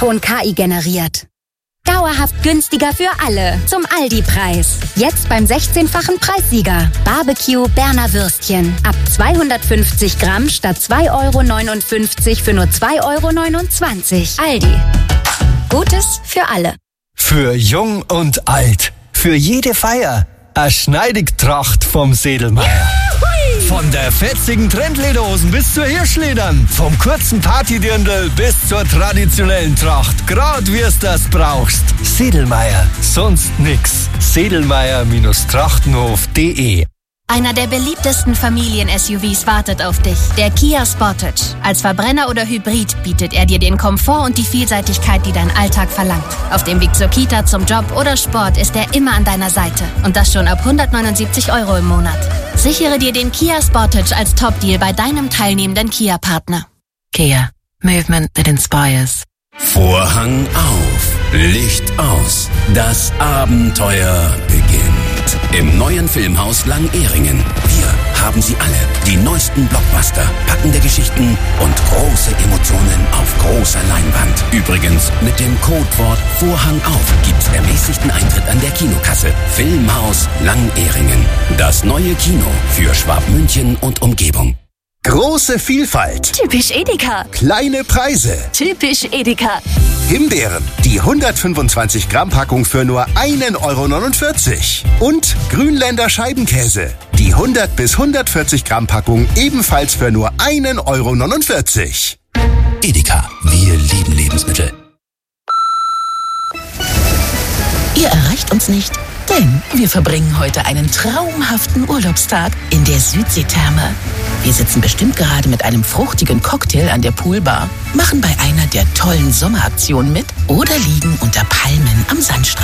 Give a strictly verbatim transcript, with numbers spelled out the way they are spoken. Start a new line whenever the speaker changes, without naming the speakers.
O-Ton K I generiert. Dauerhaft günstiger für alle. Zum Aldi-Preis. Jetzt beim sechzehnfachen Preissieger. Barbecue Berner Würstchen. Ab zweihundertfünfzig Gramm statt zwei Euro neunundfünfzig für nur zwei Euro neunundzwanzig. Aldi. Gutes für alle.
Für jung und alt. Für jede Feier. A schneidig Tracht vom Sedelmeier. Von der fetzigen Trendlederhosen bis zur Hirschledern. Vom kurzen Partydirndl bis zur traditionellen Tracht. Grad wie's das brauchst. Sedelmeier. Sonst nix. Sedelmeier Trachtenhof punkt de.
Einer der beliebtesten Familien-S U Vs wartet auf dich. Der Kia Sportage. Als Verbrenner oder Hybrid bietet er dir den Komfort und die Vielseitigkeit, die dein Alltag verlangt. Auf dem Weg zur Kita, zum Job oder Sport ist er immer an deiner Seite. Und das schon ab hundertneunundsiebzig Euro im Monat. Sichere dir den Kia Sportage als Top-Deal bei deinem teilnehmenden Kia-Partner.
Kia. Movement that inspires.
Vorhang auf, Licht aus. Das Abenteuer beginnt. Im neuen Filmhaus Lang-Ehringen. Wir haben sie alle. Die neuesten Blockbuster, packende Geschichten und große Emotionen auf großer Leinwand. Übrigens, mit dem Codewort Vorhang auf gibt's ermäßigten Eintritt an der Kinokasse. Filmhaus Lang-Ehringen. Das neue Kino für Schwabmünchen und Umgebung.
Große Vielfalt.
Typisch Edeka.
Kleine Preise.
Typisch Edeka.
Himbeeren. Die hundertfünfundzwanzig Gramm Packung für nur ein Euro neunundvierzig. Und Grünländer Scheibenkäse. Die hundert bis hundertvierzig Gramm Packung ebenfalls für nur ein Euro neunundvierzig.
Edeka. Wir lieben Lebensmittel.
Ihr erreicht uns nicht, denn wir verbringen heute einen traumhaften Urlaubstag in der Südseetherme. Wir sitzen bestimmt gerade mit einem fruchtigen Cocktail an der Poolbar, machen bei einer der tollen Sommeraktionen mit oder liegen unter Palmen am Sandstrand.